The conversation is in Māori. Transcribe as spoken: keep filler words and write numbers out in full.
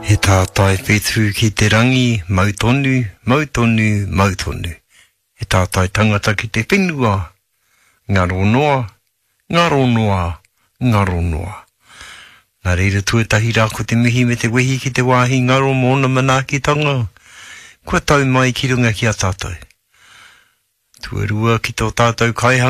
He tātai whetū ki te rangi, mautonu, mautonu, mautonu. He tātai tangata ki te whenua, ngaro noa, ngaro noa, ngaro noa. Nā reira tuatahi rā ko te mihi me te wehi ki te wāhi ngaro mōna manaakitanga. Kua tau mai ki runga ki a tātou. Tuarua ki tō tātou kaihanga.